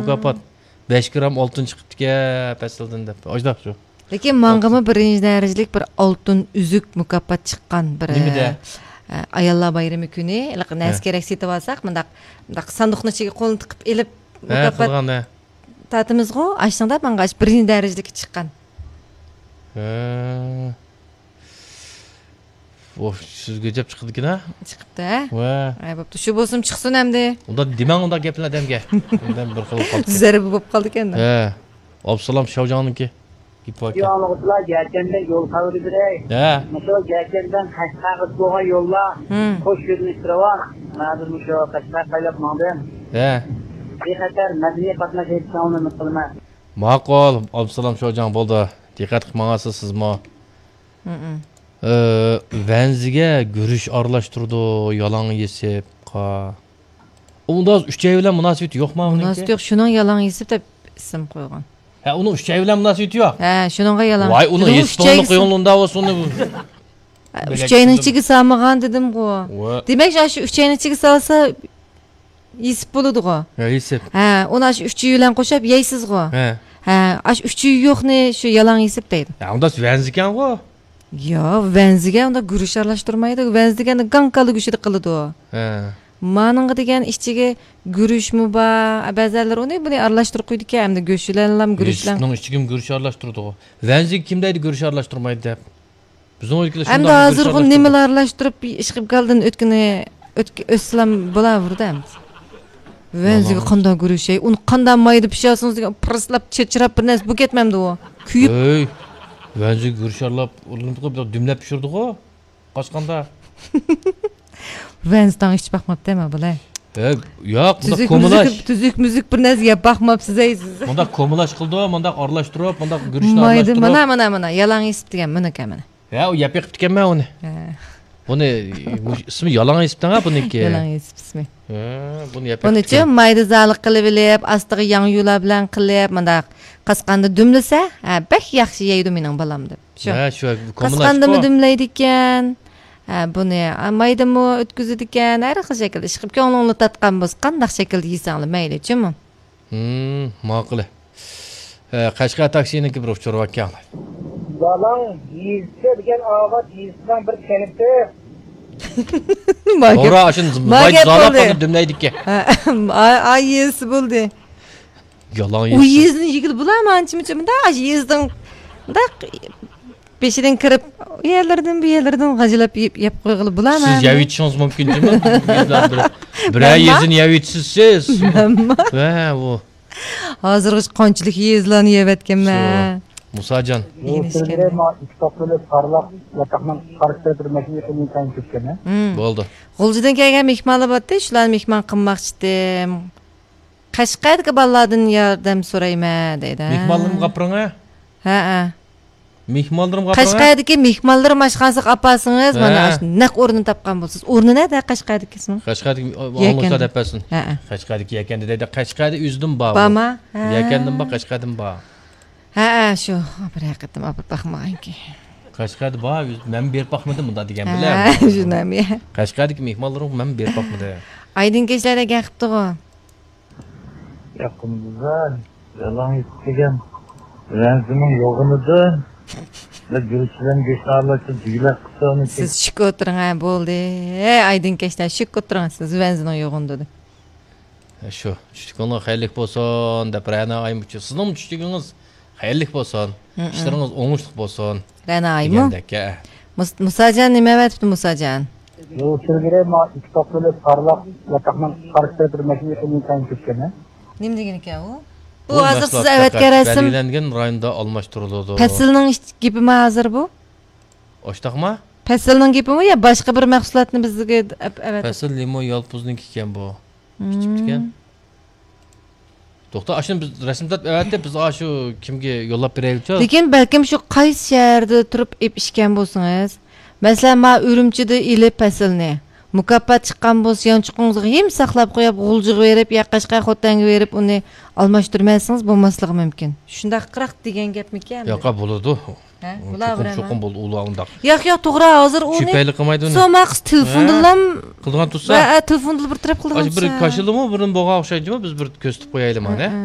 mukofot. 5 gram oltin chiqibdi-ku pasildan deb. Ojdaq shu. Lekin mangama birinchi darajalik bir oltin uzuk mukofot chiqqan bir. Nimada? Ayollar bayrami kuni, nas kerak setib olsak, mundaq sanduqning ichiga qo'lni tiqib elib mukofot tatimizgo, ashsangda manga birinchi darajalik chiqqan. Of, sizga gap chiqdi-ku-da? Chiqibdi. Va. Bo'pti, shu bo'lsin chiqsin hamdi. Unda demang unda gaplar adamga. Undan bir xil qoldi. Zarbi bo'lib qoldi ekan. Absalom Shavjoniki. Yo'qlar Gerçekten yol kavri birey. Mesela gerçekten Kaşgar'a doğan yollar. Hoş görünüşleri var. Nazır bu şu Kaşgar kaylap mağdın. Dikkater medeniyet batma şeytan onu mutlama. Maqol, Absalom Shavjon bo'ldi. Diqqat qilmag'asiz sizmi? Vanziga guruch aralashtirdi, yalang yesib qa. Unda uchay bilan munosabati yo'qmi uning? Munosabati yo'q, shuning yalang yesib deb ism qo'ygan. Ha, uni uchay bilan munosabati yo'q. Ha, shuningga yalang. Voy, uni yesibni qo'yganunda bo'lsa uni uchayning ichiga solmagan dedim-ku. Demak, shu uchayning ichiga solsa yesib bo'ladi-ku. Ha, yesib. Ha, uni shu uchi bilan qo'shib yeysiz-ku. Ha, shu uchi yo'qni shu yalang yesib deydi. Ha, unda vanzi ekan-ku. Yo, vanziga unda guruch aralashtirmaydi. Vanziga gankali go'shti qiladi u. Maningga degan ichiga guruchmi bor, ba'zilar uni buni aralashtirib qo'ydi-ku, hamda go'shtlarni guruchlar. Uning ichiga guruch aralashtirdi. Vanziga kim deydi guruch aralashtirmaydi deb. Bizning o'ykilar shunday. Hamda hozir u nimalar aralashtirib ishqib qoldan o'slam bo'laverdi. Vanziga qanday guruch, uni qanday mayda pishirsangiz degan pirslab chechirab bir narsa bu ketmamdi u. Kuyib. Vanzi gurucharlab, urinib qo'yib dumlab pishirdi-ku. Qochqanda. Vanzdan hech baxmabdi-mi bular? Yo'q, bunda ko'milash. Tuzuk muzik bir narsa yeb baxmabsiz aysiz. Bunda ko'milash qildi, bunda aralashtirib, bunda guruchni aralashtirib. Mana, yalang yesib degan mana kamana. Ha, u yeb yiqib ekanman uni. Buni ismi yalang yesibdan-a buniki. Yalang yesib ismi. Buni yeb. Buni-chi mayda zaliq qilib olib, astiga yang yo'la bilan qilib, mana qasqanda dumlasa, bak yaxshi yeydi mening balam deb. Shu. Shu ko'milash. Qasqanda dumlaydi ekan. Buni maydami o'tkazadi ekan, har xil shaklda chiqib ko'ngilni tatgan bo'lsa, qanday shaklda yeysanglar mayli-chimi? Ma'qul. Qashqa taksiniki bir uchirib ekanlar. Balang yiyse degan og'at yiysidan bir kelibdi. To'g'ri, shun mayda zalaqni dumlaydi ekan. Ay yesi bo'ldi. Yalan yesi. U yezni yigil bularmi anchimcha yezdan peshidan kirib yerlardan bu yerlardan g'ajilab yeb qo'yg'ili bularmi? Siz yeb ichishingiz mumkinmi? Bir yezni yeb ichsiz. Va bu. Hozirgi qanchalik yezlarni yeb etganman. Musajon. Bo'ldi. G'uljidan kelgan mehmonlar bor-da, shularni mehmon qilmoqchi edim. Qashqarga bolalardan yordam so'rayman deydi. Mehmonlarim qapiring-a? Ha. Mehmonlarim qapiring-a? Qashqardagi mehmonlarim mashqasi qapasingiz, mana shu naq o'rnini topgan bo'lsiz. O'rni nada Qashqardagi ismi? Qashqardagi Olmazda depasin. Qashqardagi yakanda deydi. Qashqarda uzdim bor. Bormi? Yakandim bor, Qashqardim bor. Ha, shu. Bir haqiqatan olib baxmaganki. Qashqarda bor, men berib baxmadim bunda degan bilan. Ha, shunami. Qashqardagi mehmonlarim men berib baxmadim. Aydin kechlarda gapdi-ku. Yaqindan yalan istegan Vanzining yo'g'inida guruchdan go'sht aralashtirib jigilar qilsa siz shuk o'tiring, bo'ldi. Aydin kechlar shuk o'tiring, siz Vanzining yo'g'inida. Shu, tushkunlar xayrlik bo'lsin deb rana aymuchi. Sizning tushkuningіз xayrlik bo'lsin. Ishlaringiz o'ngishli bo'lsin. Rana aymu? Musajon nima aytibdi Musajon? Yo'qsilgire ma ikki to'pli parlaq yotoqdan qarshida bir mashina qilgan ketgan. Nima degan ekan u? Bu hozir siz avatga rasm belgilangan rayonda almashtiriladi. Pasilning gapimi hozir bu? Oshtaqmi? Pasilning gapimi yo boshqa bir mahsulotni bizga avat. Pasil limon yolpuzniki ekan bu. Kichik ekan. To'xta, ashuni biz rasmda avatda biz shu kimga yo'llab beraylikchi. Lekin balkim shu qaysi shaharda turib ishgan bo'lsangiz, masalan, men Urumchida ilib pasilni mukofot chiqqan bo'lsa, yonchiqingizga ham saqlab qo'yib, g'uljiga berib, Qashqa xotanga berib, uni almashtirmaysiz, bo'lmasligi mumkin. Shunda qiroq degan gapmikan? Yo'q, bo'ladi. Ha, bo'laveradi. Cho'qim bo'ldi, uloqda. Yo'q, to'g'ri, hozir uni Shupayli qilmaydi uni. So'maqs telefondan qilgan tursa. Va telefonda bir taraf qilgan tursa. Bir kashildimi, birini bo'g'a o'xshaydimi? Biz bir ko'zitib qo'yaylik mana.